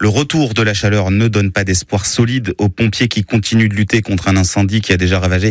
Le retour de la chaleur ne donne pas d'espoir solide aux pompiers qui continuent de lutter contre un incendie qui a déjà ravagé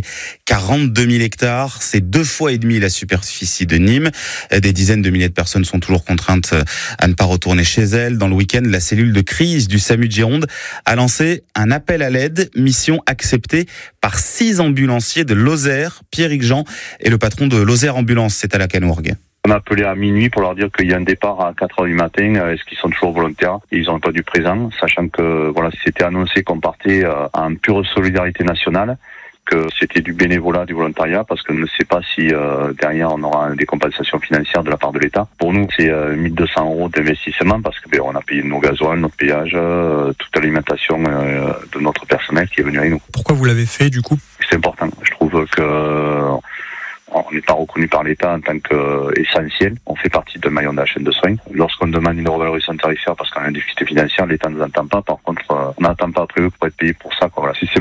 42 000 hectares. C'est 2,5 fois la superficie de Nîmes. Des dizaines de milliers de personnes sont toujours contraintes à ne pas retourner chez elles. Dans le week-end, la cellule de crise du SAMU de Gironde a lancé un appel à l'aide, mission acceptée par 6 ambulanciers de Lozère. Pierrick Jean est le patron de Lozère Ambulance, c'est à la Canourgue. On a appelé à minuit pour leur dire qu'il y a un départ à 4h du matin. Est-ce qu'ils sont toujours volontaires? Et ils ont répondu présent, sachant que c'était annoncé qu'on partait en pure solidarité nationale, que c'était du bénévolat, du volontariat, parce qu'on ne sait pas si derrière on aura des compensations financières de la part de l'État. Pour nous, c'est 1 200 € d'investissement, parce que on a payé nos gasoils, notre péage, toute l'alimentation de notre personnel qui est venu avec nous. Pourquoi vous l'avez fait du coup? C'est important. Je trouve que on n'est pas reconnu par l'État en tant qu'essentiel. On fait partie d'un maillon de la chaîne de soins. Lorsqu'on demande une revalorisation tarifaire parce qu'on a une difficulté financière, l'État ne nous entend pas. Par contre, on n'attend pas prévu pour être payé pour ça. Voilà. Si c'est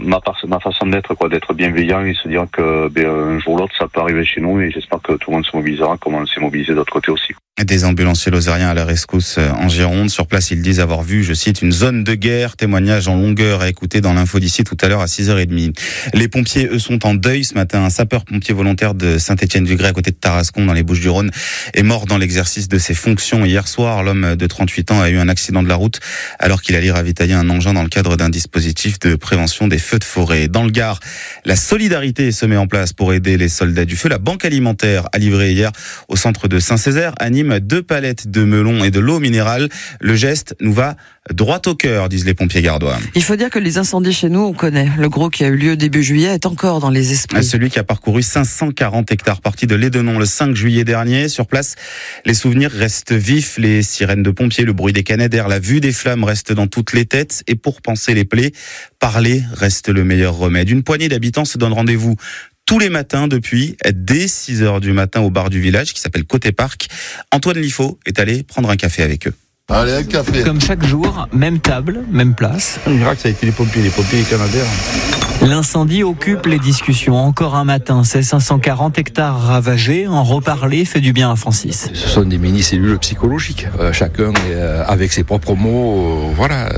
ma façon d'être, d'être bienveillant et se dire que un jour ou l'autre, ça peut arriver chez nous, et j'espère que tout le monde se mobilisera comme on s'est mobilisé de l'autre côté aussi. Des ambulanciers lozériens à la rescousse en Gironde. Sur place, ils disent avoir vu, je cite, une zone de guerre. Témoignage en longueur à écouter dans l'info d'ici tout à l'heure à 6h30. Les pompiers, eux, sont en deuil ce matin. Un sapeur-pompier volontaire de Saint-Étienne-du-Grès, à côté de Tarascon, dans les Bouches-du-Rhône, est mort dans l'exercice de ses fonctions. Hier soir, l'homme de 38 ans a eu un accident de la route alors qu'il allait ravitailler un engin dans le cadre d'un dispositif de prévention des feux de forêt. Dans le Gard, la solidarité se met en place pour aider les soldats du feu. La Banque alimentaire a livré hier au centre de Saint-Césaire à Nîmes 2 palettes de melons et de l'eau minérale. Le geste nous va droit au cœur, disent les pompiers gardois. Il faut dire que les incendies chez nous, on connaît. Le gros qui a eu lieu début juillet est encore dans les esprits. Celui qui a parcouru 540 hectares parti de Lédenon le 5 juillet dernier. Sur place, les souvenirs restent vifs. Les sirènes de pompiers, le bruit des canadaires, la vue des flammes reste dans toutes les têtes. Et pour panser les plaies, parler reste le meilleur remède. Une poignée d'habitants se donne rendez-vous tous les matins depuis dès 6h du matin au bar du village qui s'appelle Côté Parc. Antoine Liffaut est allé prendre un café avec eux. Allez, un café. Comme chaque jour, même table, même place. Le miracle, ça a été les pompiers, les canadaires. L'incendie occupe les discussions. Encore un matin, ces 540 hectares ravagés. En reparler fait du bien à Francis. Ce sont des mini-cellules psychologiques. Chacun, avec ses propres mots,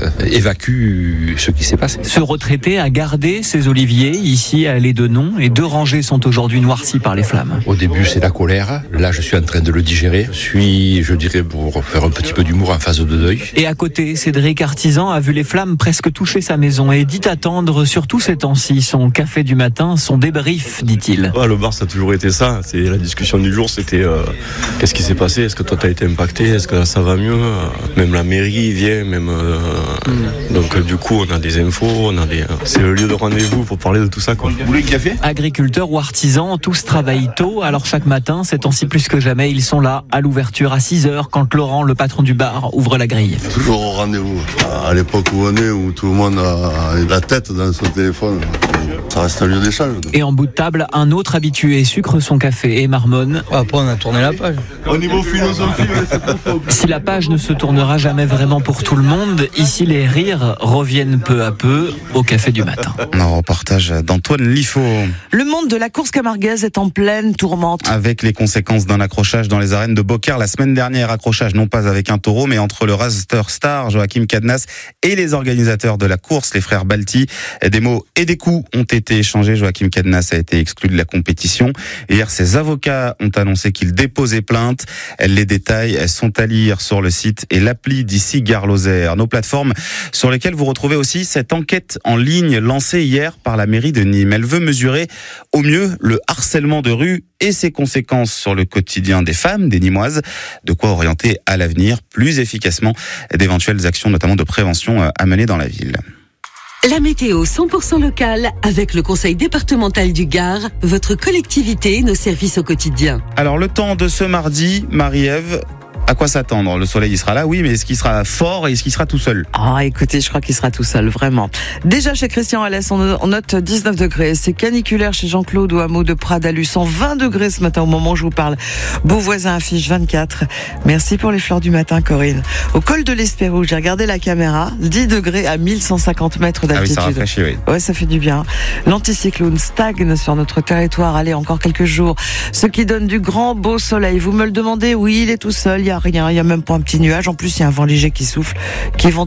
évacue ce qui s'est passé. Ce retraité a gardé ses oliviers ici à Lédenon et 2 rangées sont aujourd'hui noircies par les flammes. Au début, c'est la colère. Là, je suis en train de le digérer. Je dirais, pour faire un petit peu d'humour en phase de deuil. Et à côté, Cédric Artisan a vu les flammes presque toucher sa maison et dit attendre, surtout ces temps-ci, son café du matin, son débrief, dit-il. Le bar, ça a toujours été ça. C'est la discussion du jour, c'était qu'est-ce qui s'est passé? Est-ce que toi, t'as été impacté? Est-ce que ça va mieux? Même la mairie vient, donc du coup, on a des infos, c'est le lieu de rendez-vous pour parler de tout ça, quoi. Vous voulez un café? Agriculteurs ou artisans, tous travaillent tôt. Alors chaque matin, ces temps-ci plus que jamais, ils sont là à l'ouverture à 6h quand Laurent, le patron du bar, ouvre la grille. Toujours au rendez-vous. À l'époque où on est, où tout le monde a la tête dans son téléphone, ça reste un lieu d'échange. Et en bout de table, un autre habitué sucre son café et marmonne. Après, on a tourné la page. Au niveau philosophie, c'est pas faux. Si la page ne se tournera jamais vraiment pour tout le monde, ici les rires reviennent peu à peu au café du matin. Un reportage d'Antoine Liffaut. Le monde de la course camarguaise est en pleine tourmente. Avec les conséquences d'un accrochage dans les arènes de Beaucaire la semaine dernière. Accrochage non pas avec un taureau, mais entre le raster star Joachim Cadnas et les organisateurs de la course, les frères Balti. Des mots et des coups ont été échangés. Joachim Cadnas a été exclu de la compétition. Hier, ses avocats ont annoncé qu'ils déposaient plainte. Les détails sont à lire sur le site et l'appli d'ici Gare Lozère. Nos plateformes sur lesquelles vous retrouvez aussi cette enquête en ligne lancée hier par la mairie de Nîmes. Elle veut mesurer au mieux le harcèlement de rue et ses conséquences sur le quotidien des femmes, des Nîmoises. De quoi orienter à l'avenir plus efficacement d'éventuelles actions, notamment de prévention, à mener dans la ville. La météo 100% locale avec le Conseil départemental du Gard, votre collectivité, nos services au quotidien. Alors le temps de ce mardi, Marie-Ève, à quoi s'attendre? Le soleil, il sera là, oui, mais est-ce qu'il sera fort et est-ce qu'il sera tout seul? Écoutez, je crois qu'il sera tout seul, vraiment. Déjà, chez Christian Alès, on note 19 degrés. C'est caniculaire chez Jean-Claude au hameau de Pradalus. 120 degrés ce matin au moment où je vous parle. Beauvoisin affiche 24. Merci pour les fleurs du matin, Corinne. Au col de l'Espérou, j'ai regardé la caméra. 10 degrés à 1150 mètres d'altitude. Ah oui, ça rafraîchit, oui. Ouais, ça fait du bien. L'anticyclone stagne sur notre territoire. Allez, encore quelques jours. Ce qui donne du grand beau soleil. Vous me le demandez? Oui, il est tout seul. Il y a rien. Il y a même pas un petit nuage. En plus, il y a un vent léger qui souffle, qui éventuellement